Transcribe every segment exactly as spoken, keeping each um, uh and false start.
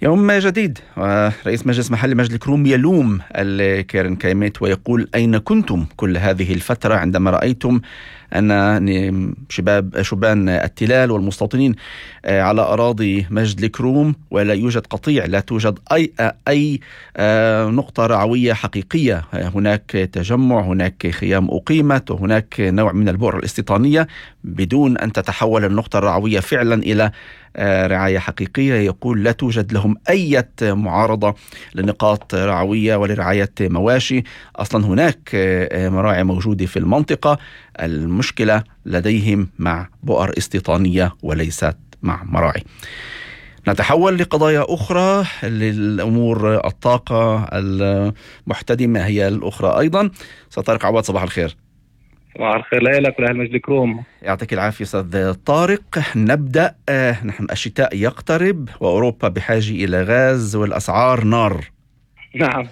يوم جديد، ورئيس مجلس محلي مجد الكروم يلوم الكيرن كايميت ويقول: أين كنتم كل هذه الفترة عندما رأيتم أن شباب شبان التلال والمستوطنين على أراضي مجد الكروم ولا يوجد قطيع، لا توجد أي أي نقطة رعوية حقيقية، هناك تجمع، هناك خيام أقيمت، وهناك نوع من البؤر الاستيطانية بدون أن تتحول النقطة الرعوية فعلا إلى رعاية حقيقية. يقول لا توجد لهم أي معارضة لنقاط رعوية ولرعاية مواشي، أصلا هناك مراعي موجودة في المنطقة، المشكلة لديهم مع بؤر استيطانية وليست مع مراعي. نتحول لقضايا أخرى، للأمور الطاقة المحتدمة هي الأخرى أيضا. سطارق عواد، صباح الخير. صباح الخير لك ولأهل مجد الكروم. يعطيك العافية أستاذ طارق. نبدأ. نحن الشتاء يقترب وأوروبا بحاجة إلى غاز والأسعار نار. نعم.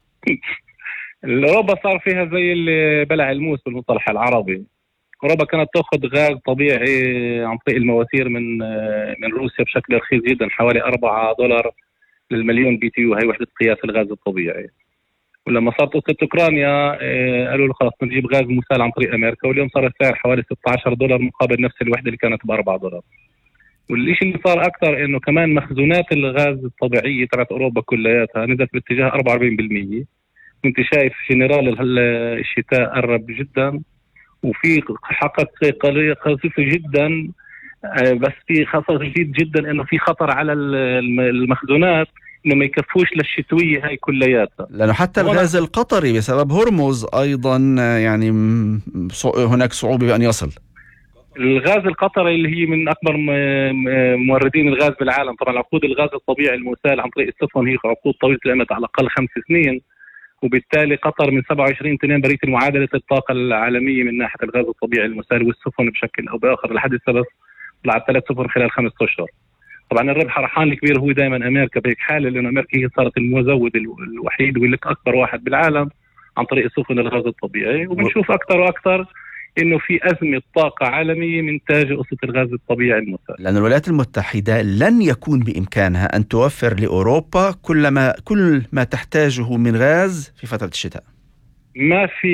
أوروبا صار فيها زي اللي بلع الموس بالمصطلح العربي. أوروبا كانت تأخذ غاز طبيعي عن طريق المواسير من من روسيا بشكل رخيص جدا، حوالي أربعة دولار للمليون بي تي يو، هي وحدة قياس الغاز الطبيعي. ولما صارت قصة أوكرانيا قالوا له خلاص نجيب غاز مسال عن طريق أمريكا، واليوم صار السعر حوالي ستة عشر دولار مقابل نفس الوحدة اللي كانت بأربعة دولار. والشيء اللي صار أكثر إنه كمان مخزونات الغاز الطبيعية تبعت أوروبا كلياتها نزلت باتجاه أربعة وأربعين بالمية. كنت شايف جنرال الشتاء قرب جدا، وفي حقق خفيفة جدا، بس في خطر شديد جدا إنه في خطر على المخزونات إنه ما يكفوش للشتوية هاي كلياتها، لأنه حتى الغاز القطري بسبب هرمز أيضا يعني هناك صعوبة بأن يصل. الغاز القطري اللي هي من أكبر موردين الغاز بالعالم، طبعا عقود الغاز الطبيعي المسال عن طريق السفن هي عقود طويلة الأمد على الأقل خمس سنين، وبالتالي قطر من سبعة وعشرين تنين بريد معادلة الطاقة العالمية من ناحية الغاز الطبيعي المسال والسفن بشكل أو بآخر. لحد هسه طلعت ثلاث سفن خلال خمس أشهر. طبعا الربح ربحان الكبير هو دائما أمريكا بهيك حالة، لأن أمريكا هي صارت المزود الوحيد واللي أكبر واحد بالعالم عن طريق سفن الغاز الطبيعي. وبنشوف أكثر وأكثر إنه في أزمة طاقة عالمية من تاج قصة الغاز الطبيعي المسال، لأن الولايات المتحدة لن يكون بإمكانها أن توفر لأوروبا كل ما كل ما تحتاجه من غاز في فترة الشتاء. ما في